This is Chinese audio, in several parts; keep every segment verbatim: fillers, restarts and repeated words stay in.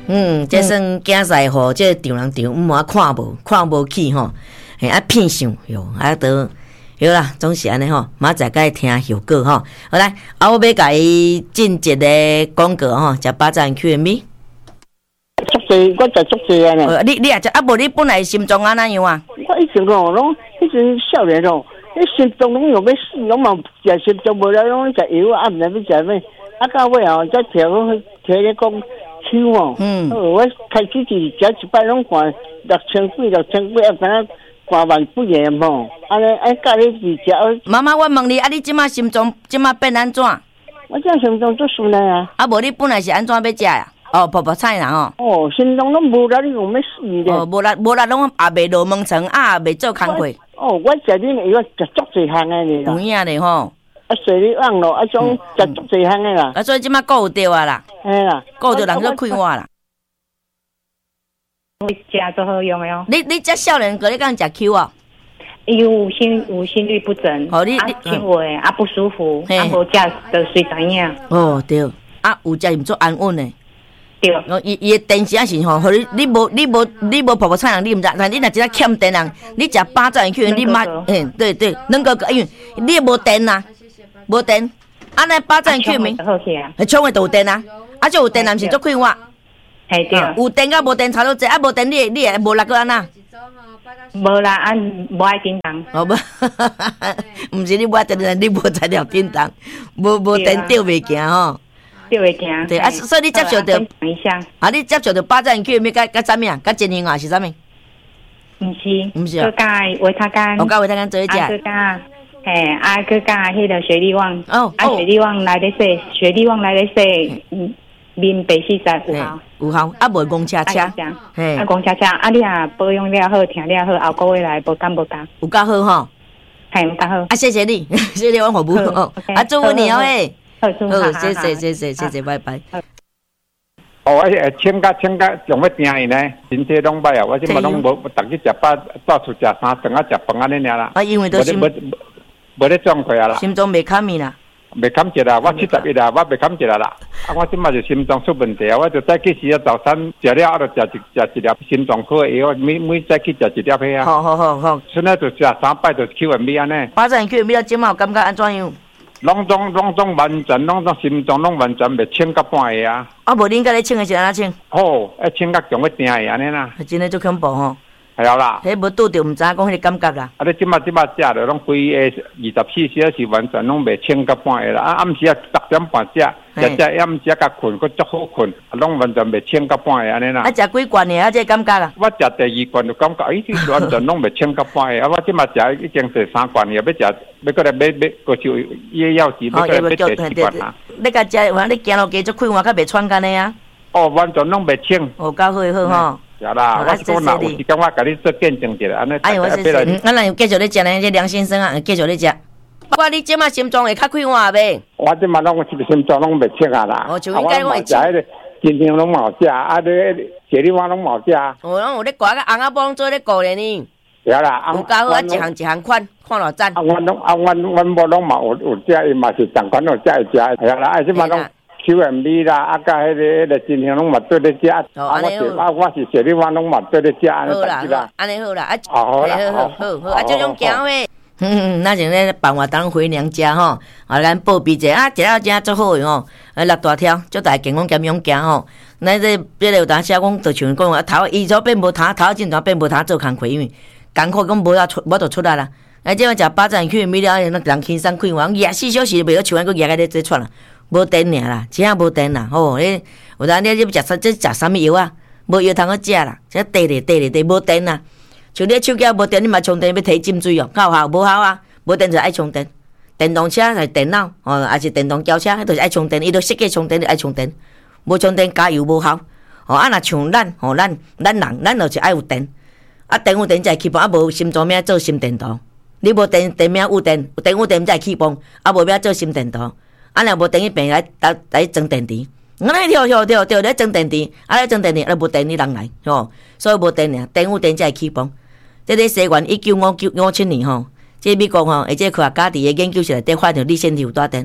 嗯，这算竞赛吼，这场人场，毋啊看无看无起吼，嘿啊骗想哟，啊都有啦，总是安尼吼，明仔载听效果吼。好来，啊我要甲伊进一个广告吼，食巴掌 Q M B。 足济，我食足济安尼。 你你也食啊？无你本来心脏安怎样啊？ 我以前哦，拢以前少年哦，迄心脏拢有要死，拢嘛食心脏无了，拢食药啊，毋知要食咩。啊，到尾哦，再摕我摕咧讲手哦，嗯，我开始是食一摆拢看六千几、六千几，啊，敢若看万几个吼。安尼哎，甲你是食。 妈妈，我问你，啊，你即马心脏即马变安怎？ 我这心脏足顺嘞啊。 啊，无你本来是安怎要食呀？哦，泡泡菜啦吼。 哦，心脏拢无力，你有要死咧。 哦，无力无力，拢也未落门床，啊，也未做工课。 哦，我食恁药食足济项诶咧。 有影咧吼。 啊，水里旺咯，啊种食足济项诶啦。 啊，所以即马顾着啊啦。 嘿啦， 顾着人做快活啦。 食都好用诶哦。 你你这少年哥，你敢食 Q 啊？ 有心有心律不整， 哦，你你轻微啊不舒服，啊无食就随知影。 哦对，啊有食毋做安稳诶。 对， 哦，伊伊电是啊是吼，互你你无你无你无泡泡菜人，你毋知，但你若真正欠电人，你食巴掌去，你妈，嘿，对对，能够因为你无电呐，无电，安尼巴掌去咪，啊，冲诶都有电啊，啊就有电人是做快活， 系对， 有电甲无电差多济，啊无电你你会无力个安那？ 无啦，啊无爱叮当， 哦无，毋是你无爱叮当，你无材料叮当，无无电吊袂行吼。 就会惊。 对啊，所以你接受到啊，你接受到巴掌去咩？甲甲啥物啊？甲真营啊是啥物？ 毋是， 毋是啊。佮加维他干， 我甲维他干做一食。 啊，佮加，嘿，啊，佮加迄个雪莉旺。 哦。 啊，雪莉旺来咧说，雪莉旺来咧说，嗯，面白四十有效。 有效，啊无公车车。 嘿。啊公车车，啊你啊保养了好，听了好，后个月来无干无干。 有够好吼。 系有够好。 啊谢谢你，谢谢我服务哦。啊祝福你哦诶。好，谢谢谢谢谢谢，拜拜。 哦，我诶，请假请假，上要订伊呢，身体拢歹啊，我即嘛拢无，逐日食饱，到厝食三顿啊，食饭安尼尔啦。 啊，因为都心无无咧状态啊啦。 心脏未堪咪啦。 未堪一啦，我七十一啦，我未堪一啦啦。啊，我即嘛就心脏出问题啊，我就早起时啊，早餐食了，啊，就食一食一粒心脏科的药，每每早起食一粒迄啊。 好好好好。 现在就食三摆就 Q M B 安尼。 巴掌 Q M B 了，即嘛有感觉安怎样？ 拢总拢总完全，拢总心脏拢完全袂清到半下啊！ 啊，无恁甲咧清的是安怎清？ 好，一清到上要定的安尼啦。 真诶足恐怖吼！ 系啊啦。 迄无拄着，毋知影讲迄个感觉啦。 啊，你即马即马食着拢规个二十四小时完全拢袂清到半下啦。啊，暗时啊十点半食，食食暗时甲困，佫足好困，拢完全袂清到半下安尼啦。 啊，食几罐呢？啊，这感觉啊？ 我食第二罐就感觉，咦，完全拢袂清到半下。啊，我即马食已經第三罐，又要食，要過來買買個就夜藥時，要過來買第四罐啊。 你甲食，我你行路加足快活，較袂喘干呢啊？ 哦，完全拢袂清。 哦，夠好好吼。 是啦，我講啦，有時間我甲你做見證者，安尼。 哎呦，我謝謝。嗯，咱來繼續咧食咧，這梁先生啊，繼續咧食。不過你即馬心臟會較快活未？ 我即馬攏心臟攏袂清啊啦。 哦，就應該我會清。 今天攏冇食，啊，你雪莉旺攏冇食。 哦，攏有咧掛個紅阿幫做咧顧咧呢。 對啦， 有夠好啊，一項一項款，看偌讚。 啊，我攏啊，我我無攏嘛有有食，伊嘛是同款有食會食，係啦，啊，即馬攏。Q M B 啦，啊，甲迄個迄個真香攏嘛對咧食，啊，我是啊，我是雪莉旺攏嘛對咧食，安尼得啦， 安尼好啦，啊， 好啦， 好好好，啊，這種行誒，嗯，那就咧辦活動回娘家吼，啊，咱報備者啊，食了真足好誒吼，啊，六大條，足大健康兼勇行吼，咱這這個有當時啊，講就像講啊，頭伊所變無頭，頭前段變無頭做工課，因為工課講無要出，無就出來啦，啊，這樣食巴掌去米了，人輕鬆快活，廿四小時袂曉像咱個廿個咧在出啦。無電爾啦，真正無電啦，吼！你有當你你要食啥？即食啥物藥啊？無藥通去食啦，即地咧地咧地無電啦。像你手機無電，你嘛充電要提浸水哦，有效無效啊？無電就愛充電，電動車係電腦，哦，還是電動轎車，迄都是愛充電，伊都設計充電就愛充電，無充電加油無效。哦，啊若像咱，吼咱咱人，咱就是愛有電，啊電有電才會起蹦，啊無心臟命做心電圖。你無電電命有電，有電有電才會起蹦，啊無命做心電圖。啊，若無電去病來來來裝電池，我來跳跳跳跳來裝電池，啊來裝電池，啊無電你人來，吼，所以無電爾，電有電才會起蹦。這個西元一九五九五七年吼，這美國吼，而且科學家佇個研究室內底發現粒線體有帶電，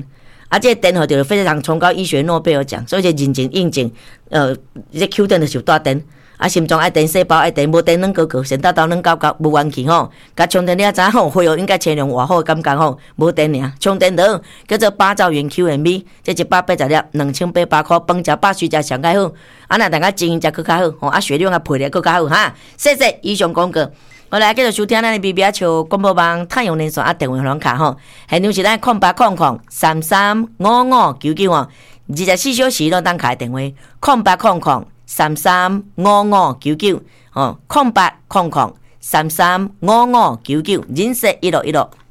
啊，这个电吼就非常崇高医学诺贝尔奖，所以就认真印证，呃，这 Q 电就是有带电。啊，心脏爱电，细胞爱电，无电软高高，先到到软高高，无元气吼。甲充电了知吼，恢复应该车辆偌好感觉吼，无电尔。充电头叫做八兆元 Q M B， 这一百八十粒，两千八百块，饭食饱睡食上较好。啊，那大家经营才更较好，吼啊，血量啊配咧更较好哈。谢谢以上广告。好来，继续收听咱的 B B R 潮广播网太阳连线啊，电话号卡吼，现场是咱空八空空三三五五九九哦，二十四小时都当开电话，空八空空。三三五五九九哦，空八空空三三五五九九，人生一路一路。